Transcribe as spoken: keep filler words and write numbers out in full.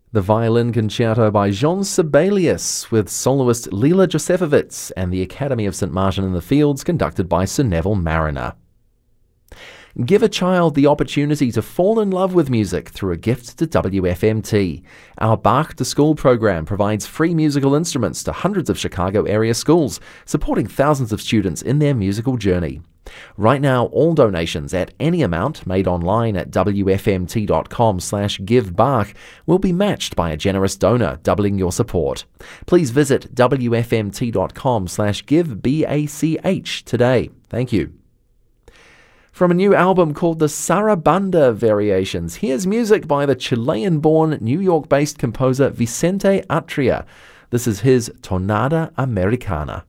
The Violin Concerto by Jean Sibelius with soloist Lila Josefovitz and the Academy of Saint Martin in the Fields conducted by Sir Neville Mariner. Give a child the opportunity to fall in love with music through a gift to W F M T. Our Bach to School program provides free musical instruments to hundreds of Chicago area schools, supporting thousands of students in their musical journey. Right now, all donations at any amount made online at W F M T dot com slash give Bach will be matched by a generous donor, doubling your support. Please visit W F M T dot com slash give B A C H today. Thank you. From a new album called the Sarabanda Variations, here's music by the Chilean-born, New York-based composer Vicente Atria. This is his Tonada Americana.